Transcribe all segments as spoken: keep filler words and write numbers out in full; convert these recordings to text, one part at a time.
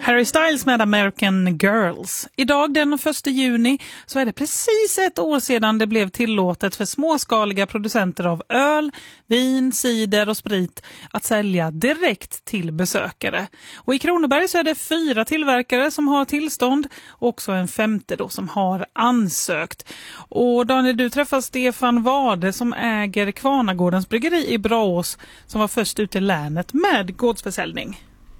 Harry Styles med American Girls. Idag den första juni så är det precis ett år sedan det blev tillåtet för småskaliga producenter av öl, vin, cider och sprit att sälja direkt till besökare. Och i Kronoberg så är det fyra tillverkare som har tillstånd och också en femte då som har ansökt. Och Daniel, du träffar Stefan Wade som äger Kvarnagårdens bryggeri i Braås som var först ut i länet med gårdsförsäljning.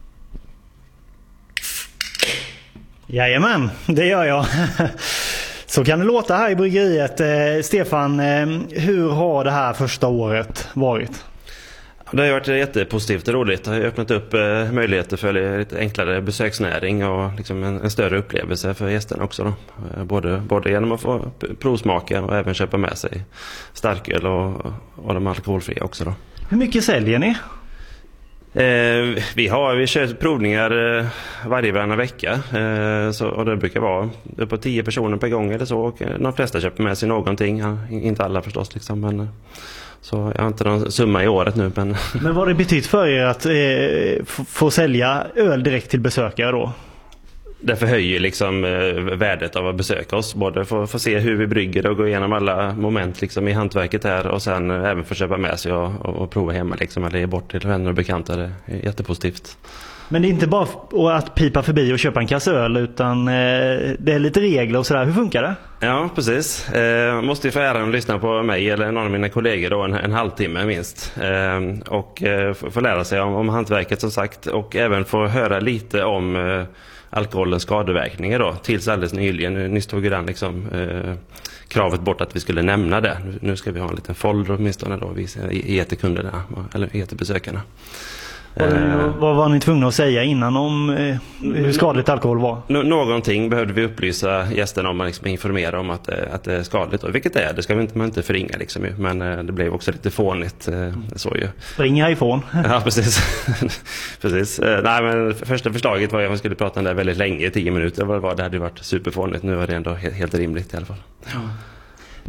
Jajamän, det gör jag. Så kan det låta här i bryggeriet. Eh, Stefan, eh, hur har det här första året varit? Det har varit jättepositivt och roligt. Det har öppnat upp eh, möjligheter för lite enklare besöksnäring och liksom en, en större upplevelse för gästerna också. Då. Eh, både, både genom att få provsmaka och även köpa med sig starköl och, och de alkoholfria också. Då. Hur mycket säljer ni? Eh, vi har vi kör provningar eh, varje varannan vecka eh, så, och det brukar vara på tio personer per gång eller så och eh, de flesta köper med sig någonting, ja, inte alla förstås liksom, men eh, så jag har inte någon summa i året nu men... Men vad har det betytt för er att eh, f- få sälja öl direkt till besökare då? Det förhöjer liksom eh, värdet av att besöka oss, både för att få se hur vi brygger och gå igenom alla moment liksom, i hantverket här och sen eh, även få köpa med sig och, och, och prova hemma liksom, eller ge bort till vänner och bekanta. Det är jättepositivt. Men det är inte bara att pipa förbi och köpa en kasse öl utan eh, det är lite regler och sådär. Hur funkar det? Ja, precis. Eh, måste ju få äran att lyssna på mig eller någon av mina kollegor då en, en halvtimme minst. Eh, och eh, få lära sig om, om hantverket som sagt och även få höra lite om eh, alkoholens skadeverkningar då. Tills alldeles nyligen, nyss tog den liksom eh, kravet bort att vi skulle nämna det. Nu, nu ska vi ha en liten folder åtminstone då, vi ge till kunderna eller ge till besökarna. Vad, vad var ni tvungna att säga innan om eh, hur skadligt alkohol var? Nå- någonting behövde vi upplysa gästerna om och liksom informera om att, att det är skadligt. Och vilket det är, det ska vi inte, man inte förringa liksom ju. Men eh, det blev också lite fånigt eh, så ju. Spring härifrån. Ja, precis. precis. Eh, nej, men första förslaget var att man skulle prata om det väldigt länge, tio minuter. Vad det var, det hade ju varit superfånigt. Nu var det ändå helt, helt rimligt i alla fall. Ja.